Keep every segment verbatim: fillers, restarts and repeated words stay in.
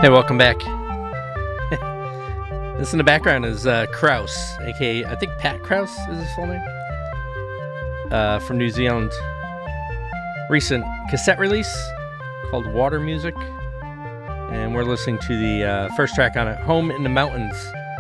Hey, welcome back. This in the background is uh, Kraus, aka I think Pat Kraus is his full name, uh, from New Zealand. Recent cassette release called Water Music, and we're listening to the uh, first track on it, Home in the Mountains.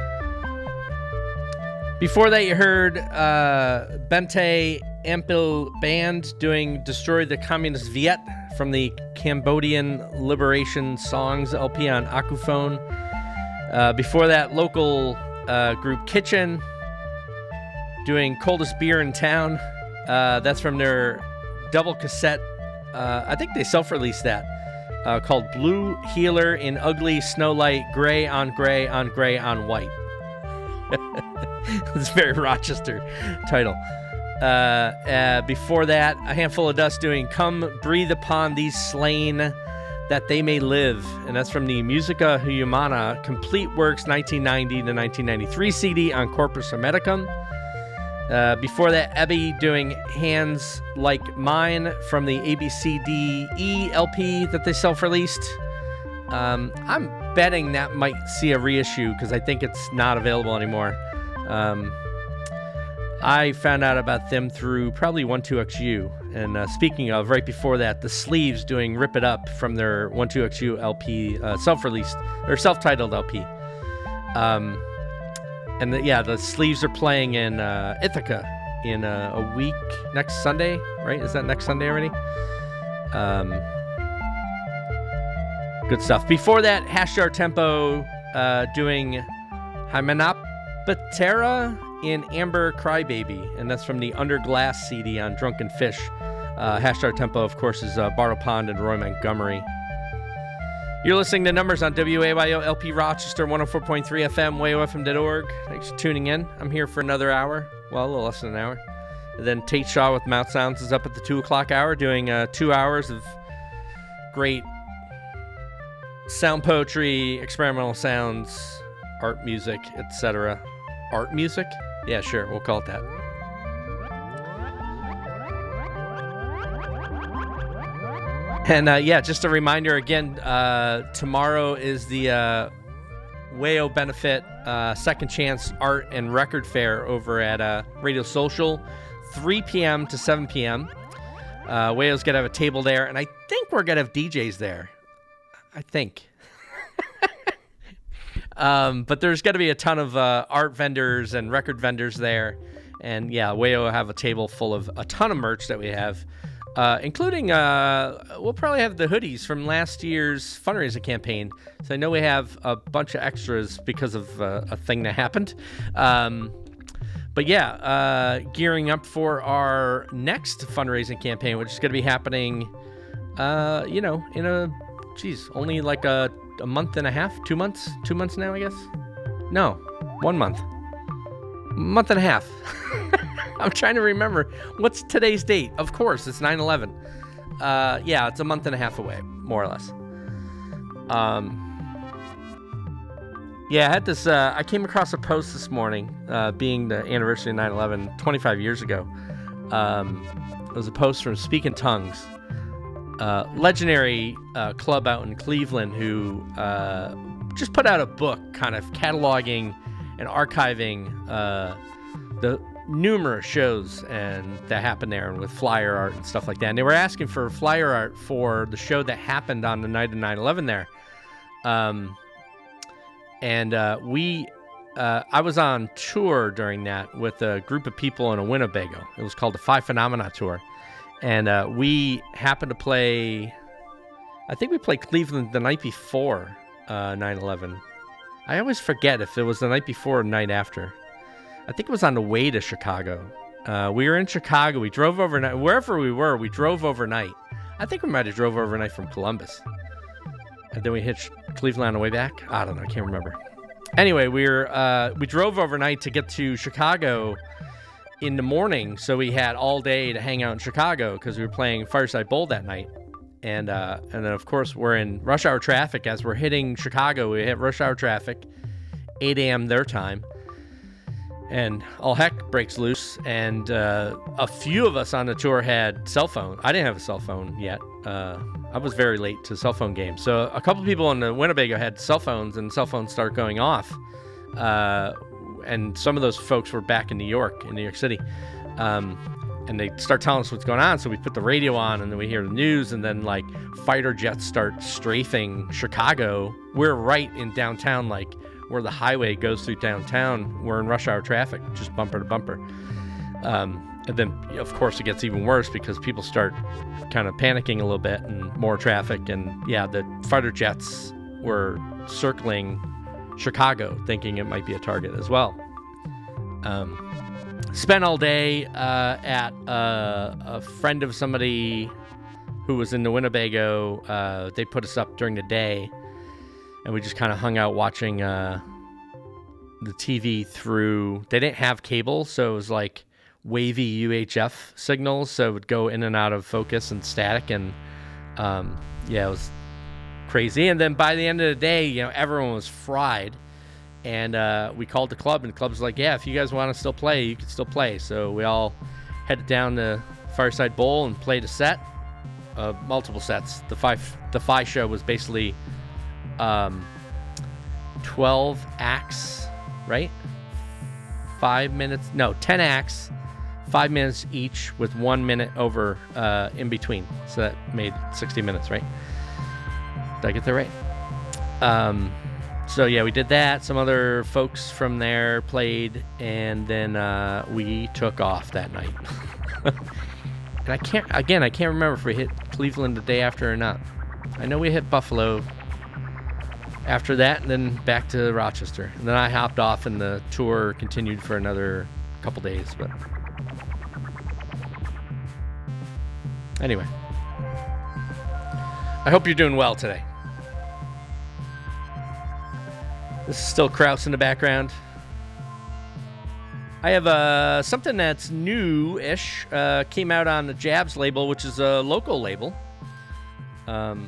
Before that, you heard uh, Bente Ampil Band doing Destroy the Communist Viet from the Cambodian Liberation Songs L P on Akuphone. Uh, before that, local uh, group Kitchen doing Coldest Beer in Town. Uh, that's from their double cassette. Uh, I think they self-released that. Uh, called Blue Healer in Ugly Snowlight, Gray on Gray on Gray on White. It's a very Rochester title. Uh, uh, before that, A Handful of Dust doing Come Breathe Upon These Slain That They May Live. And that's from the Musica Humana Complete Works nineteen ninety to nineteen ninety-three C D on Corpus Hermeticum. Uh, before that, Ebby doing Hands Like Mine from the A B C D E L P that they self-released. Um, I'm betting that might see a reissue because I think it's not available anymore. Um, I found out about them through probably one two X U. And uh, speaking of, right before that, the Sleeves doing Rip It Up from their one two X U L P, uh, self-released, or self-titled L P. Um, and the, yeah, the Sleeves are playing in uh, Ithaca in uh, a week, next Sunday, right? Is that next Sunday already? Um, good stuff. Before that, Hashjar Tempo uh, doing Hymenoptera in Amber Crybaby, and that's from the Under Glass C D on Drunken Fish. Uh, Hashjar Tempo, of course, is uh, Bartle Pond and Roy Montgomery. You're listening to Numbers on W A Y O L P Rochester, one oh four point three F M, way o f m dot org. Thanks for tuning in. I'm here for another hour. Well, a little less than an hour. And then Tate Shaw with Mouth Sounds is up at the two o'clock hour doing uh, two hours of great sound poetry, experimental sounds, art music, et cetera. Art music? Yeah, sure. We'll call it that. And, uh, yeah, just a reminder, again, uh, tomorrow is the uh, Wayo Benefit uh, Second Chance Art and Record Fair over at uh, Radio Social, three p.m. to seven p.m. Uh, Wayo's going to have a table there, and I think we're going to have D Js there. I think. Um, but there's going to be a ton of uh, art vendors and record vendors there. And yeah, Wayo will have a table full of a ton of merch that we have, uh, including, uh, we'll probably have the hoodies from last year's fundraising campaign. So I know we have a bunch of extras because of uh, a thing that happened. Um, but yeah, uh, gearing up for our next fundraising campaign, which is going to be happening, uh, you know, in a, geez, only like a, a month and a half, two months, two months now, I guess. No, one month, month and a half. I'm trying to remember what's today's date. Of course, it's nine eleven. Uh, yeah, it's a month and a half away, more or less. Um, yeah, I had this. Uh, I came across a post this morning, uh, being the anniversary of nine eleven, twenty-five years ago. Um, it was a post from Speaking Tongues. Uh, legendary uh, club out in Cleveland who uh, just put out a book kind of cataloging and archiving uh, the numerous shows and that happened there and with flyer art and stuff like that. And they were asking for flyer art for the show that happened on the night of nine eleven there. Um, and uh, we, uh, I was on tour during that with a group of people in a Winnebago. It was called the Five Phenomena Tour. And uh, we happened to play, I think we played Cleveland the night before uh, nine eleven. I always forget if it was the night before or the night after. I think it was on the way to Chicago. Uh, we were in Chicago. We drove overnight. Wherever we were, we drove overnight. I think we might have drove overnight from Columbus. And then we hit Cleveland on the way back. I don't know. I can't remember. Anyway, we were uh, we drove overnight to get to Chicago in the morning, so we had all day to hang out in Chicago because we were playing Fireside Bowl that night. And uh, and then, of course, we're in rush hour traffic. As we're hitting Chicago, we hit rush hour traffic, eight a.m. their time. And all heck breaks loose. And uh, a few of us on the tour had cell phone. I didn't have a cell phone yet. Uh, I was very late to cell phone games. So a couple people in the Winnebago had cell phones, and cell phones started going off. Uh, and some of those folks were back in New York, in New York City. Um, and they start telling us what's going on. So we put the radio on, and then we hear the news, and then like fighter jets start strafing Chicago. We're right in downtown, like where the highway goes through downtown. We're in rush hour traffic, just bumper to bumper. Um, and then, of course, it gets even worse because people start kind of panicking a little bit and more traffic. And yeah, the fighter jets were circling Chicago, thinking it might be a target as well. Um, spent all day uh, at uh, a friend of somebody who was in the Winnebago. Uh, they put us up during the day, and we just kind of hung out watching uh, the T V through. They didn't have cable, so it was like wavy U H F signals, so it would go in and out of focus and static, and um, yeah, it was crazy. And then by the end of the day, you know, everyone was fried, and uh, we called the club, and the club was like, yeah, if you guys want to still play, you can still play. So we all headed down to Fireside Bowl and played a set, uh, multiple sets. The five, the Fi show was basically um, twelve acts, right? Five minutes, no, ten acts, five minutes each with one minute over uh, in between. So that made sixty minutes, right? Did I get that right? Um, so yeah, we did that. Some other folks from there played, and then uh, we took off that night. And I can't, again, I can't remember if we hit Cleveland the day after or not. I know we hit Buffalo after that, and then back to Rochester. And then I hopped off, and the tour continued for another couple days. But anyway, I hope you're doing well today. This is still Kraus in the background. I have uh, something that's new-ish. Uh, came out on the Jabs label, which is a local label. Um...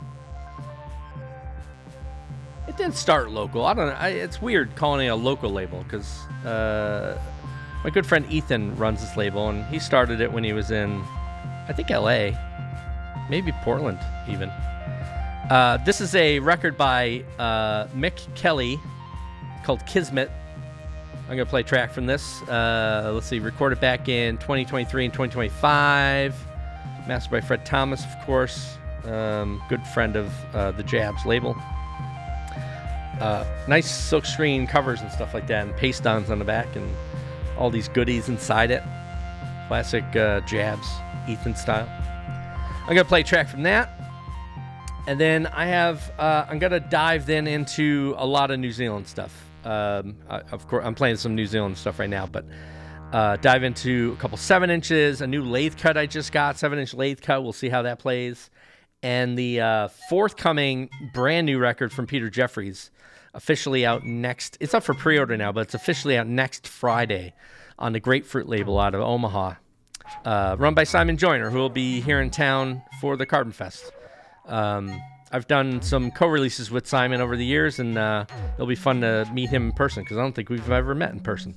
It didn't start local. I don't know. I, it's weird calling it a local label because uh, my good friend Ethan runs this label, and he started it when he was in, I think, L A, maybe Portland even. Uh, this is a record by uh, Mick Kelly called Kismet. I'm going to play a track from this. Uh, let's see, recorded back in twenty twenty-three and twenty twenty-five. Mastered by Fred Thomas, of course. Um, good friend of uh, the Jabs label. Uh, nice silkscreen covers and stuff like that, and paste-ons on the back, and all these goodies inside it. Classic uh, Jabs, Ethan style. I'm gonna play a track from that, and then I have uh, I'm gonna dive then into a lot of New Zealand stuff. Um, I, of course, I'm playing some New Zealand stuff right now, but uh, dive into a couple seven inches, a new lathe cut I just got, seven inch lathe cut. We'll see how that plays, and the uh, forthcoming brand new record from Peter Jeffries. Officially out next, it's up for pre-order now, but it's officially out next Friday on the Grapefruit label out of Omaha, uh, run by Simon Joyner, who will be here in town for the Carbon Fest. Um, I've done some co-releases with Simon over the years, and uh, it'll be fun to meet him in person, because I don't think we've ever met in person.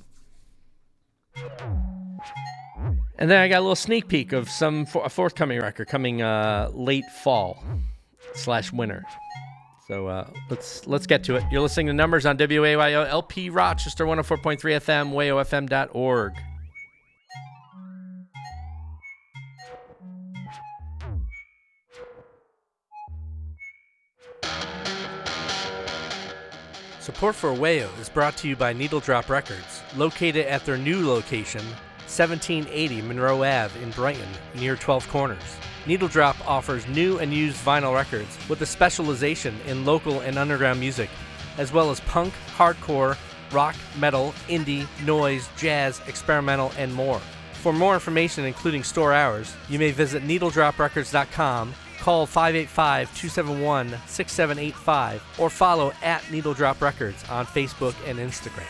And then I got a little sneak peek of some for- a forthcoming record coming uh, late fall slash winter. So uh, let's let's get to it. You're listening to Numbers on W A Y O L P Rochester one oh four point three F M, way o f m dot org. Support for Wayo is brought to you by Needle Drop Records, located at their new location, seventeen eighty Monroe Avenue in Brighton, near twelve Corners. Needle Drop offers new and used vinyl records with a specialization in local and underground music, as well as punk, hardcore, rock, metal, indie, noise, jazz, experimental, and more. For more information, including store hours, you may visit needle drop records dot com, call five eight five, two seven one, six seven eight five, or follow at Needle Drop Records on Facebook and Instagram.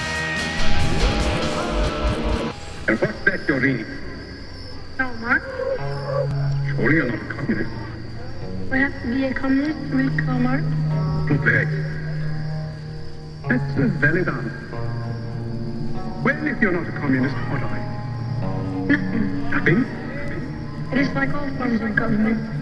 And what's that you're reading? Karl Marx. Surely you're not a communist. Do I have to be a communist to read Karl Marx? Correct. That's a valid answer. Well, if you're not a communist, what are you? Nothing. Nothing? It is like all forms of government.